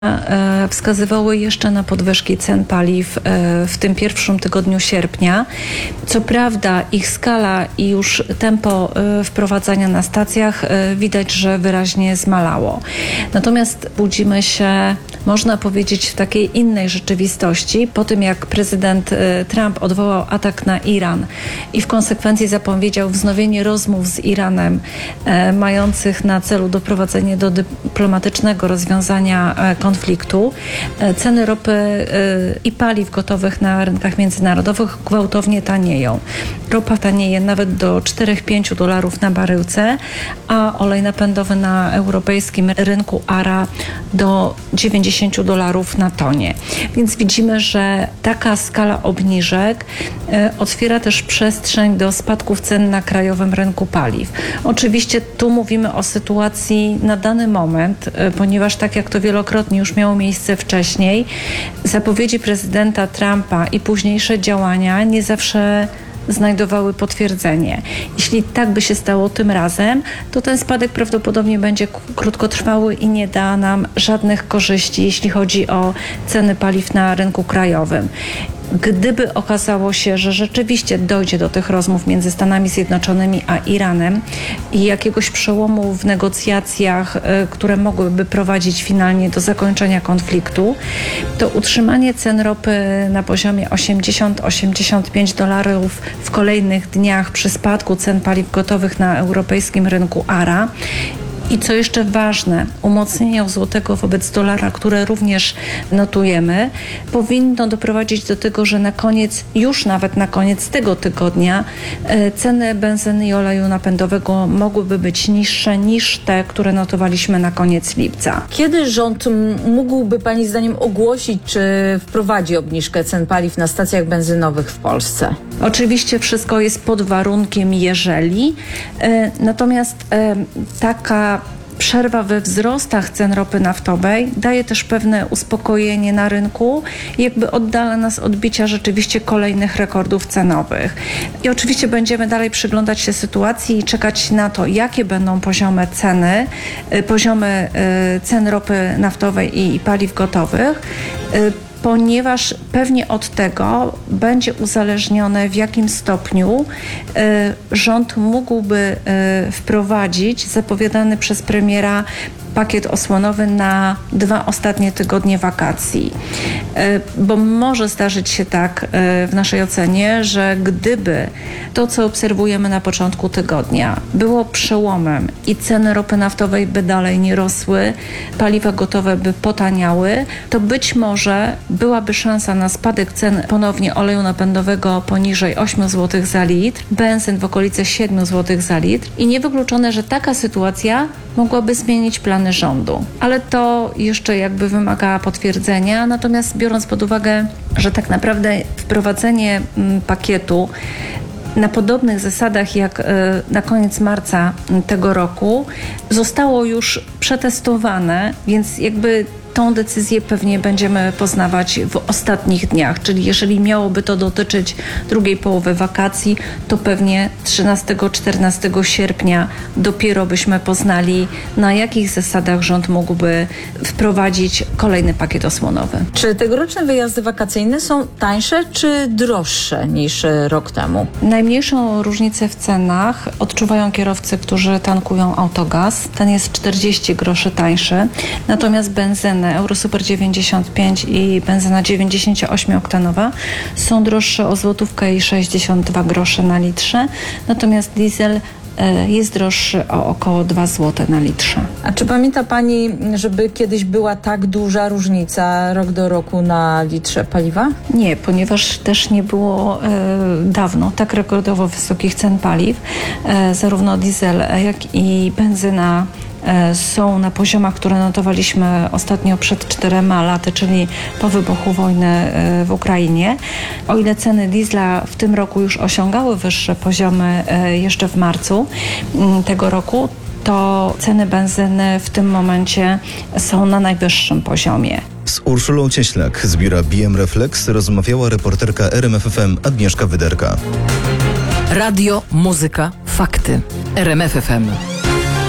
wskazywały jeszcze na podwyżki cen paliw w tym pierwszym tygodniu sierpnia. Co prawda ich skala i już tempo wprowadzania na stacjach widać, że wyraźnie zmalało. Natomiast budzimy się, można powiedzieć, w takiej innej rzeczywistości. Po tym, jak prezydent Trump odwołał atak na Iran i w konsekwencji zapowiedział wznowienie rozmów z Iranem mających na celu doprowadzenie do dyplomatycznego rozwiązania konfliktu, ceny ropy i paliw gotowych na rynkach międzynarodowych gwałtownie tanieją. Ropa tanieje nawet do $4-5 na baryłce, a olej napędowy na europejskim rynku ARA do $90 na tonie. Więc widzimy, że taka skala obniżek otwiera też przestrzeń do spadków cen na krajowym rynku paliw. Oczywiście tu mówimy o sytuacji na dany moment, ponieważ tak jak to wielokrotnie już miało miejsce wcześniej, zapowiedzi prezydenta Trumpa i późniejsze działania nie zawsze znajdowały potwierdzenie. Jeśli tak by się stało tym razem, to ten spadek prawdopodobnie będzie krótkotrwały i nie da nam żadnych korzyści, jeśli chodzi o ceny paliw na rynku krajowym. Gdyby okazało się, że rzeczywiście dojdzie do tych rozmów między Stanami Zjednoczonymi a Iranem i jakiegoś przełomu w negocjacjach, które mogłyby prowadzić finalnie do zakończenia konfliktu, to utrzymanie cen ropy na poziomie $80-85 w kolejnych dniach przy spadku cen paliw gotowych na europejskim rynku ARA i co jeszcze ważne, umocnienia złotego wobec dolara, które również notujemy, powinno doprowadzić do tego, że już nawet na koniec tego tygodnia ceny benzyny i oleju napędowego mogłyby być niższe niż te, które notowaliśmy na koniec lipca. Kiedy rząd mógłby Pani zdaniem ogłosić, czy wprowadzi obniżkę cen paliw na stacjach benzynowych w Polsce? Oczywiście wszystko jest pod warunkiem jeżeli, natomiast taka przerwa we wzrostach cen ropy naftowej daje też pewne uspokojenie na rynku i jakby oddala nas od bicia rzeczywiście kolejnych rekordów cenowych. I oczywiście będziemy dalej przyglądać się sytuacji i czekać na to, jakie będą poziomy cen ropy naftowej i paliw gotowych, ponieważ pewnie od tego będzie uzależnione, w jakim stopniu rząd mógłby wprowadzić zapowiadany przez premiera pakiet osłonowy na 2 ostatnie tygodnie wakacji. Bo może zdarzyć się tak w naszej ocenie, że gdyby to, co obserwujemy na początku tygodnia, było przełomem i ceny ropy naftowej by dalej nie rosły, paliwa gotowe by potaniały, to być może byłaby szansa na spadek cen ponownie oleju napędowego poniżej 8 zł za litr, benzyn w okolice 7 zł za litr i niewykluczone, że taka sytuacja mogłaby zmienić plany rządu. Ale to jeszcze jakby wymaga potwierdzenia, natomiast biorąc pod uwagę, że tak naprawdę wprowadzenie pakietu na podobnych zasadach jak na koniec marca tego roku zostało już przetestowane, więc jakby tą decyzję pewnie będziemy poznawać w ostatnich dniach, czyli jeżeli miałoby to dotyczyć drugiej połowy wakacji, to pewnie 13-14 sierpnia dopiero byśmy poznali, na jakich zasadach rząd mógłby wprowadzić kolejny pakiet osłonowy. Czy tegoroczne wyjazdy wakacyjne są tańsze czy droższe niż rok temu? Najmniejszą różnicę w cenach odczuwają kierowcy, którzy tankują autogaz. Ten jest 40 groszy tańszy, natomiast benzyna Eurosuper 95 i benzyna 98-oktanowa są droższe o złotówkę i 62 grosze na litrze, natomiast diesel jest droższy o około 2 zł na litrze. A czy pamięta Pani, żeby kiedyś była tak duża różnica rok do roku na litrze paliwa? Nie, ponieważ też nie było dawno tak rekordowo wysokich cen paliw. Zarówno diesel, jak i benzyna są na poziomach, które notowaliśmy ostatnio przed 4 laty, czyli po wybuchu wojny w Ukrainie. O ile ceny diesla w tym roku już osiągały wyższe poziomy jeszcze w marcu tego roku, to ceny benzyny w tym momencie są na najwyższym poziomie. Z Urszulą Cieślak z biura BM Reflex rozmawiała reporterka RMF FM Agnieszka Wyderka. Radio, muzyka, fakty. RMF FM.